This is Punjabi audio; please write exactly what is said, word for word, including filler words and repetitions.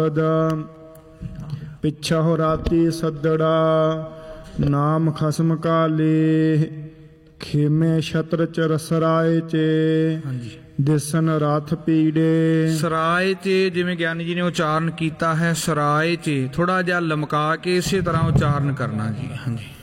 ਪਿਛਾ ਹੋ ਰਾਤੀ ਸੱਦੜਾ ਨਾਮ ਖਸਮ ਕਾ ਲੇ ਖੇਮੇ ਛਤਰ ਚ ਸਰਾਏ ਚ ਦਿਸਨ ਰਥ ਪੀੜੇ। ਸਰਾਏ ਚ ਜਿਵੇਂ ਗਿਆਨੀ ਜੀ ਨੇ ਉਚਾਰਨ ਕੀਤਾ ਹੈ, ਸਰਾਏ ਚ ਥੋੜਾ ਜਿਹਾ ਲਮਕਾ ਕੇ ਇਸੇ ਤਰ੍ਹਾਂ ਉਚਾਰਨ ਕਰਨਾ ਜੀ। ਹਾਂਜੀ।